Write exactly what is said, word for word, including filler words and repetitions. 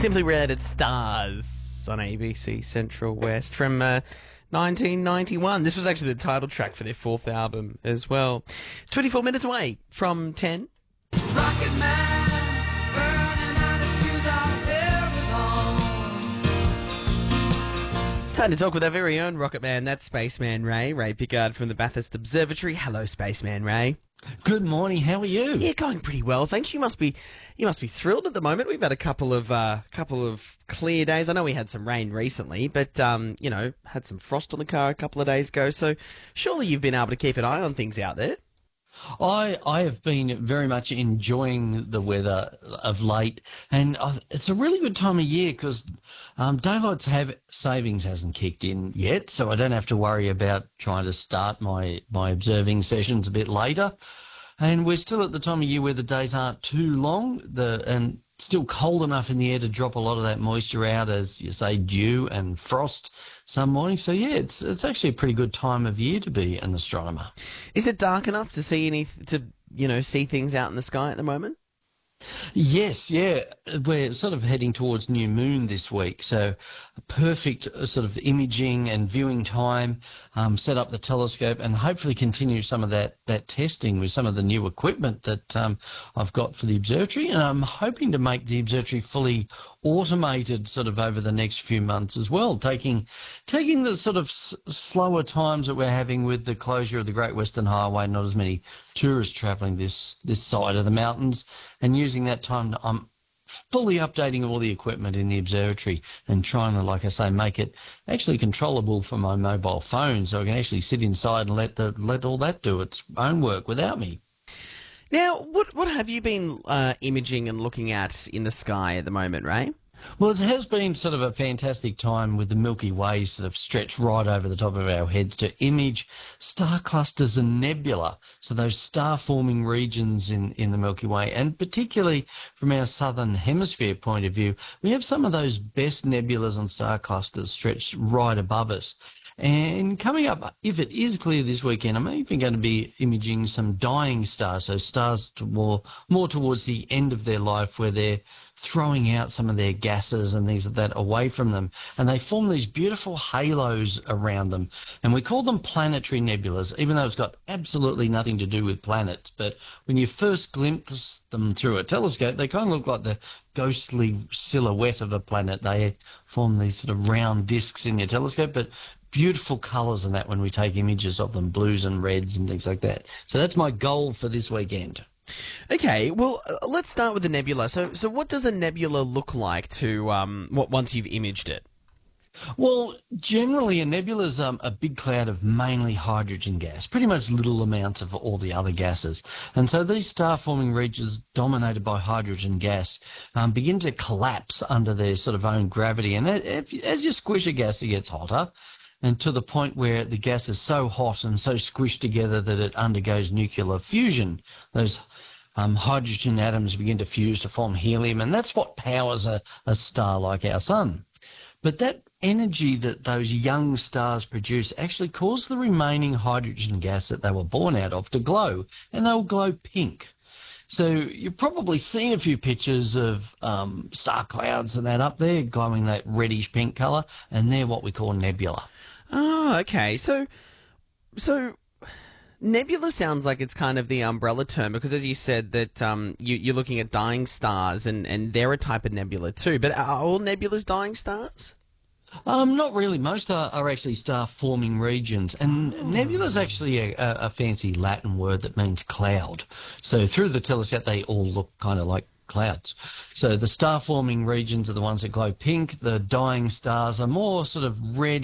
Simply Red at Stars on A B C Central West from uh, nineteen ninety-one. This was actually the title track for their fourth album as well. twenty-four minutes away from ten. Rocket Man, burning out his fuse out every Time to talk with our very own Rocket Man. That's Spaceman Ray. Ray Pickard from the Bathurst Observatory. Hello, Spaceman Ray. Good morning. How are you? Yeah, going pretty well, thanks. You must be, you must be thrilled at the moment. We've had a couple of, uh, couple of clear days. I know we had some rain recently, but um, you know, had some frost on the car a couple of days ago. So surely you've been able to keep an eye on things out there. I I have been very much enjoying the weather of late, and I, it's a really good time of year because um, daylight have, savings hasn't kicked in yet, so I don't have to worry about trying to start my, my observing sessions a bit later. And we're still at the time of year where the days aren't too long, the and still cold enough in the air to drop a lot of that moisture out, as you say, dew and frost some mornings. So yeah, it's it's actually a pretty good time of year to be an astronomer. Is it dark enough to see any, to you know, see things out in the sky at the moment? Yes, yeah. We're sort of heading towards new moon this week, so a perfect uh, sort of imaging and viewing time. Um, set up the telescope and hopefully continue some of that, that testing with some of the new equipment that um, I've got for the observatory. And I'm hoping to make the observatory fully automated sort of over the next few months as well, taking taking the sort of s- slower times that we're having with the closure of the Great Western Highway, not as many tourists travelling this, this side of the mountains, and using that time to, I'm fully updating all the equipment in the observatory and trying to, like I say, make it actually controllable for my mobile phone so I can actually sit inside and let the let all that do its own work without me. Now, what what have you been uh, imaging and looking at in the sky at the moment, Ray? Well, it has been sort of a fantastic time with the Milky Way sort of stretched right over the top of our heads to image star clusters and nebula, so those star-forming regions in, in the Milky Way, and particularly from our southern hemisphere point of view, we have some of those best nebulas and star clusters stretched right above us. And coming up, if it is clear this weekend, I'm even going to be imaging some dying stars, so stars to more, more towards the end of their life where they're throwing out some of their gases and things like that away from them. And they form these beautiful halos around them. And we call them planetary nebulas, even though it's got absolutely nothing to do with planets. But when you first glimpse them through a telescope, they kind of look like the ghostly silhouette of a planet. They form these sort of round discs in your telescope, but beautiful colours in that when we take images of them, blues and reds and things like that. So that's my goal for this weekend. Okay, well, uh, let's start with the nebula. So, so what does a nebula look like to um, what once you've imaged it? Well, generally a nebula is um, a big cloud of mainly hydrogen gas, pretty much little amounts of all the other gases. And so these star-forming regions dominated by hydrogen gas um, begin to collapse under their sort of own gravity. And if, as you squish a gas, it gets hotter, and to the point where the gas is so hot and so squished together that it undergoes nuclear fusion. Those um, hydrogen atoms begin to fuse to form helium, and that's what powers a, a star like our sun. But that energy that those young stars produce actually cause the remaining hydrogen gas that they were born out of to glow, and they'll glow pink. So you've probably seen a few pictures of um, star clouds and that up there, glowing that reddish pink colour, and they're what we call nebula. Oh, okay. So, so nebula sounds like it's kind of the umbrella term because, as you said, that um, you, you're looking at dying stars, and, and they're a type of nebula too. But are all nebulas dying stars? Um, not really. Most are, are actually star-forming regions, and oh. nebula is actually a, a fancy Latin word that means cloud. So through the telescope, they all look kind of like clouds. So the star-forming regions are the ones that glow pink. The dying stars are more sort of red